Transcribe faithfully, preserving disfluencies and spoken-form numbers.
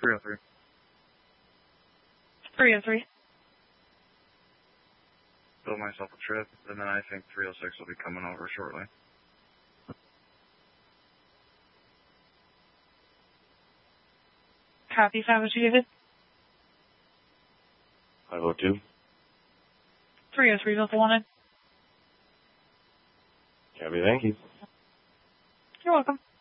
three oh three. three oh three. Build myself a trip, and then I think three oh six will be coming over shortly. Copy, five oh two, David. five oh two. three oh three, Delta Wanted. Copy, thank you. You're welcome.